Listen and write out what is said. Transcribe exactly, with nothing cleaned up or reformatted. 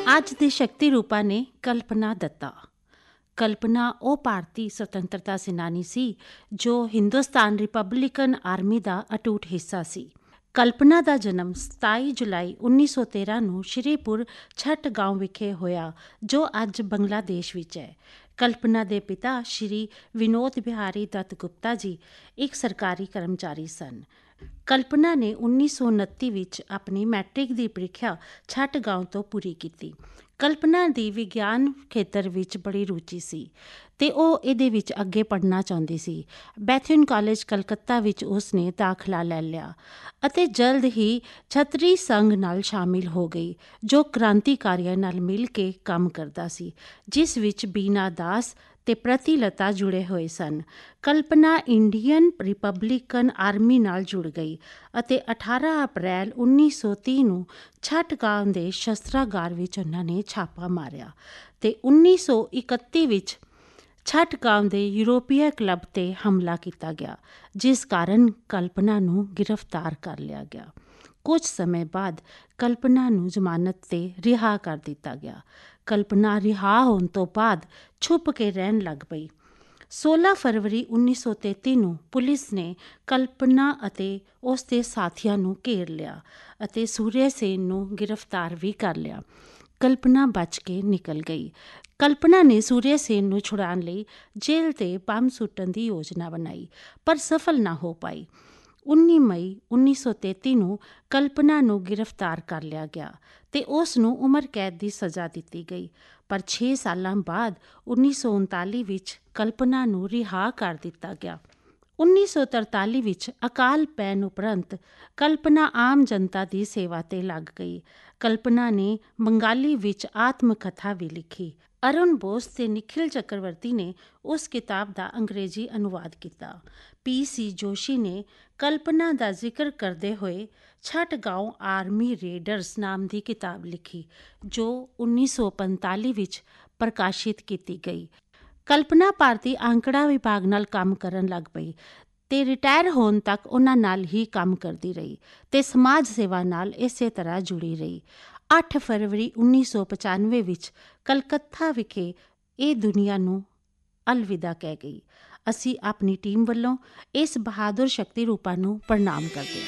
ਅੱਜ ਦੇ ਸ਼ਕਤੀ ਰੂਪਾਂ ਨੇ ਕਲਪਨਾ ਦੱਤਾ। ਕਲਪਨਾ ਉਹ ਭਾਰਤੀ ਸੁਤੰਤਰਤਾ ਸੈਨਾਨੀ ਸੀ ਜੋ ਹਿੰਦੁਸਤਾਨ ਰਿਪਬਲਿਕਨ ਆਰਮੀ ਦਾ ਅਟੁੱਟ ਹਿੱਸਾ ਸੀ। ਕਲਪਨਾ ਦਾ ਜਨਮ ਸਤਾਈ ਜੁਲਾਈ ਉੱਨੀ ਸੌ ਤੇਰ੍ਹਾਂ ਨੂੰ ਸ਼੍ਰੀਪੁਰ ਛੱਟ ਗਾঁव ਵਿਖੇ ਹੋਇਆ, ਜੋ ਅੱਜ ਬੰਗਲਾਦੇਸ਼ ਵਿੱਚ ਹੈ। ਕਲਪਨਾ ਦੇ ਪਿਤਾ ਸ਼੍ਰੀ ਵਿਨੋਦ ਬਿਹਾਰੀ ਦੱਤ ਗੁਪਤਾ ਜੀ ਇੱਕ ਸਰਕਾਰੀ ਕਰਮਚਾਰੀ ਸਨ। ਕਲਪਨਾ ਨੇ ਉੱਨੀ ਸੌ ਉਨੱਤੀ ਵਿੱਚ ਆਪਣੀ ਮੈਟ੍ਰਿਕ ਦੀ ਪ੍ਰੀਖਿਆ ਛੱਟ ਗਾঁव ਤੋਂ ਪੂਰੀ ਕੀਤੀ। ਕਲਪਨਾ ਦੀ ਵਿਗਿਆਨ ਖੇਤਰ ਵਿੱਚ ਬੜੀ ਰੁਚੀ ਸੀ ਅਤੇ ਉਹ ਇਹਦੇ ਵਿੱਚ ਅੱਗੇ ਪੜ੍ਹਨਾ ਚਾਹੁੰਦੀ ਸੀ। ਬੈਥਿਊਨ ਕਾਲਜ ਕਲਕੱਤਾ ਵਿੱਚ ਉਸ ਨੇ ਦਾਖਲਾ ਲੈ ਲਿਆ ਅਤੇ ਜਲਦ ਹੀ ਛਤਰੀ ਸੰਘ ਨਾਲ ਸ਼ਾਮਿਲ ਹੋ ਗਈ, ਜੋ ਕ੍ਰਾਂਤੀਕਾਰੀਆਂ ਨਾਲ ਮਿਲ ਕੇ ਕੰਮ ਕਰਦਾ ਸੀ, ਜਿਸ ਵਿੱਚ ਬੀਨਾ ਦਾਸ ਅਤੇ ਪ੍ਰਤੀਲਤਾ ਜੁੜੇ ਹੋਏ ਸਨ। ਕਲਪਨਾ ਇੰਡੀਅਨ ਰਿਪਬਲਿਕਨ ਆਰਮੀ ਨਾਲ ਜੁੜ ਗਈ ਅਤੇ ਅਠਾਰਾਂ ਅਪ੍ਰੈਲ ਉੱਨੀ ਸੌ ਤੀਹ ਨੂੰ ਛੱਟ ਗਾँव ਦੇ ਸ਼ਸਤਰਾਗਾਰ ਵਿੱਚ ਉਹਨਾਂ ਨੇ ਛਾਪਾ ਮਾਰਿਆ ਅਤੇ ਉੱਨੀ ਸੌ ਇਕੱਤੀ ਵਿੱਚ ਛੱਟ ਗਾँव ਦੇ ਯੂਰੋਪੀਆ ਕਲੱਬ 'ਤੇ ਹਮਲਾ ਕੀਤਾ ਗਿਆ, ਜਿਸ ਕਾਰਨ ਕਲਪਨਾ ਨੂੰ ਗ੍ਰਿਫਤਾਰ ਕਰ ਲਿਆ ਗਿਆ। ਕੁਝ ਸਮੇਂ ਬਾਅਦ ਕਲਪਨਾ ਨੂੰ ਜ਼ਮਾਨਤ 'ਤੇ ਰਿਹਾ ਕਰ ਦਿੱਤਾ ਗਿਆ। ਕਲਪਨਾ ਰਿਹਾ ਹੋਣ ਤੋਂ ਬਾਅਦ ਛੁਪ ਕੇ ਰਹਿਣ ਲੱਗ ਪਈ। ਸੋਲ੍ਹਾਂ ਫਰਵਰੀ ਉੱਨੀ ਸੌ ਤੇਤੀ ਨੂੰ ਪੁਲਿਸ ਨੇ ਕਲਪਨਾ ਅਤੇ ਉਸ ਦੇ ਸਾਥੀਆਂ ਨੂੰ ਘੇਰ ਲਿਆ ਅਤੇ ਸੂਰਿਆ ਸੇਨ ਨੂੰ ਗ੍ਰਿਫਤਾਰ ਵੀ ਕਰ ਲਿਆ। ਕਲਪਨਾ ਬਚ ਕੇ ਨਿਕਲ ਗਈ। ਕਲਪਨਾ ਨੇ ਸੂਰਿਆ ਸੇਨ ਨੂੰ ਛੁਡਾਉਣ ਲਈ ਜੇਲ੍ਹ 'ਤੇ ਬੰਬ ਸੁੱਟਣ ਦੀ ਯੋਜਨਾ ਬਣਾਈ, ਪਰ ਸਫਲ ਨਾ ਹੋ ਪਾਈ। ਉੱਨੀ ਮਈ ਉੱਨੀ ਸੌ ਤੇਤੀ ਨੂੰ ਕਲਪਨਾ ਨੂੰ ਗ੍ਰਿਫਤਾਰ ਕਰ ਲਿਆ ਗਿਆ ਅਤੇ ਉਸ ਨੂੰ ਉਮਰ ਕੈਦ ਦੀ ਸਜ਼ਾ ਦਿੱਤੀ ਗਈ, ਪਰ ਛੇ ਸਾਲਾਂ ਬਾਅਦ ਉੱਨੀ ਸੌ ਉਨਤਾਲੀ ਵਿੱਚ ਕਲਪਨਾ ਨੂੰ ਰਿਹਾ ਕਰ ਦਿੱਤਾ ਗਿਆ। ਉੱਨੀ ਸੌ ਤਰਤਾਲੀ ਵਿੱਚ ਅਕਾਲ ਪੈਣ ਉਪਰੰਤ ਕਲਪਨਾ ਆਮ ਜਨਤਾ ਦੀ ਸੇਵਾ 'ਤੇ ਲੱਗ ਗਈ। ਕਲਪਨਾ ਨੇ ਬੰਗਾਲੀ ਵਿੱਚ ਆਤਮ ਕਥਾ ਵੀ ਲਿਖੀ। ਅਰੁਣ ਬੋਸ ਅਤੇ ਨਿਖਿਲ ਚੱਕਰਵਰਤੀ ਨੇ ਉਸ ਕਿਤਾਬ ਦਾ ਅੰਗਰੇਜ਼ੀ ਅਨੁਵਾਦ ਕੀਤਾ। ਪੀ ਸੀ ਜੋਸ਼ੀ ਨੇ ਕਲਪਨਾ ਦਾ ਜ਼ਿਕਰ ਕਰਦੇ ਹੋਏ ਛੱਟ ਗਾँव ਆਰਮੀ ਰੇਡਰਸ ਨਾਮ ਦੀ ਕਿਤਾਬ ਲਿਖੀ, ਜੋ ਉੱਨੀ ਸੌ ਪੰਤਾਲੀ ਵਿੱਚ ਪ੍ਰਕਾਸ਼ਿਤ ਕੀਤੀ ਗਈ। ਕਲਪਨਾ ਭਾਰਤੀ ਅੰਕੜਾ ਵਿਭਾਗ ਨਾਲ ਕੰਮ ਕਰਨ ਲੱਗ ਪਈ ਅਤੇ ਰਿਟਾਇਰ ਹੋਣ ਤੱਕ ਉਹਨਾਂ ਨਾਲ ਹੀ ਕੰਮ ਕਰਦੀ ਰਹੀ ਅਤੇ ਸਮਾਜ ਸੇਵਾ ਨਾਲ ਇਸੇ ਤਰ੍ਹਾਂ ਜੁੜੀ ਰਹੀ। ਅੱਠ ਫਰਵਰੀ ਉੱਨੀ ਸੌ ਪਚਾਨਵੇਂ ਵਿੱਚ ਕਲਕੱਤਾ ਵਿਖੇ ਇਹ ਦੁਨੀਆ ਨੂੰ ਅਲਵਿਦਾ ਕਹਿ ਗਈ। ਅਸੀਂ ਆਪਣੀ ਟੀਮ ਵੱਲੋਂ ਇਸ ਬਹਾਦਰ ਸ਼ਕਤੀ ਰੂਪਾਂ ਨੂੰ ਪ੍ਰਣਾਮ ਕਰਦੇ ਹਾਂ।